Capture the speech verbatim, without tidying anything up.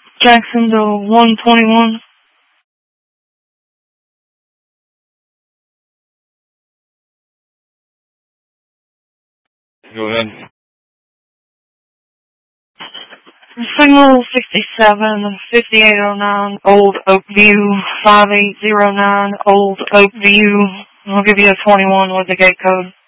Jacksonville one twenty-one. Go ahead. Signal sixty-seven, fifty-eight oh nine, Old Oakview, five eight zero nine, Old Oakview. I'll give you a twenty-one with the gate code.